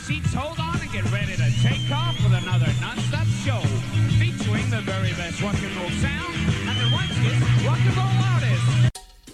seats, hold on, and get ready to take off with another non-stop show featuring the very best rock and roll sound and the righteous rock and roll artists.